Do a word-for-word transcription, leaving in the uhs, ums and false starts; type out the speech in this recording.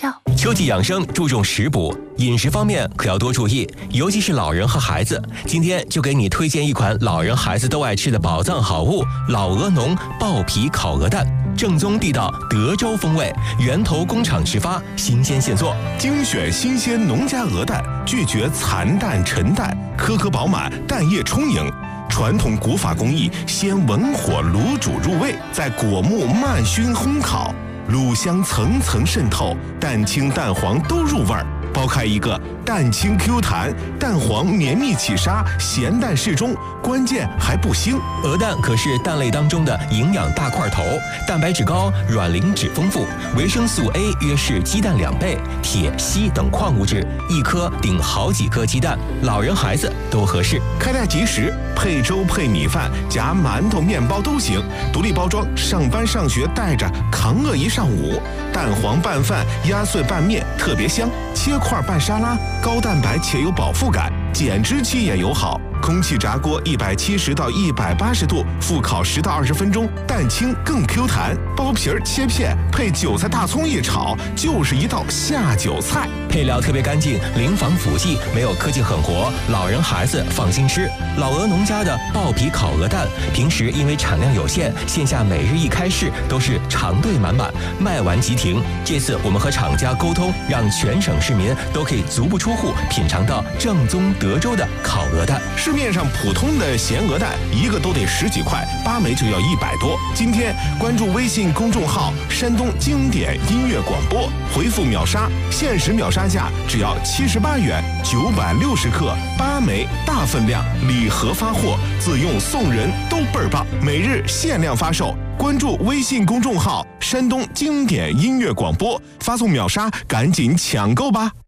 效。 秋季养生注重食补，饮食方面可要多注意，尤其是老人和孩子。今天就给你推荐一款老人孩子都爱吃的宝藏好物——老鹅农爆皮烤鹅蛋。正宗地道德州风味，源头工厂直发，新鲜现做， 精选新鲜农家鹅蛋，拒绝残蛋陈蛋，颗颗饱满，蛋液充盈。传统古法工艺，先文火卤煮入味，再果木慢熏烘烤，卤香层层渗透，蛋清蛋黄都入味儿。剥开一个，蛋清 Q 弹，蛋黄绵密起沙，咸淡适中，关键还不腥。 鹅蛋可是蛋类当中的营养大块头，蛋白质高，卵磷脂丰富，维生素 A 约是鸡蛋两倍，铁、硒等矿物质，一颗顶好几颗鸡蛋，老人孩子都合适。 开袋即食，配粥配米饭，夹馒头面包都行。独立包装，上班上学带着，扛饿一上午。蛋黄拌饭，压碎拌面，特别香。切块拌沙拉，高蛋白且有饱腹感，减脂期也友好。空气炸锅一百七十到一百八十度，复烤十到二十分钟，蛋清更 Q 弹。剥皮儿切片，配韭菜大葱一炒，就是一道下酒菜。 配料特别干净，零防腐剂，没有科技狠活，老人孩子放心吃。老鹅农家的爆皮烤鹅蛋，平时因为产量有限，线下每日一开市都是长队满满，卖完即停。这次我们和厂家沟通，让全省市民都可以足不出户品尝到正宗德州的烤鹅蛋。 市面上普通的咸鹅蛋一个都得十几块，八枚就要一百多。今天关注微信公众号山东经典音乐广播，回复秒杀，限时秒杀价只要七十八元，九百六十克，八枚，大分量，礼盒发货，自用送人都倍儿棒，每日限量发售。关注微信公众号山东经典音乐广播，发送秒杀，赶紧抢购吧。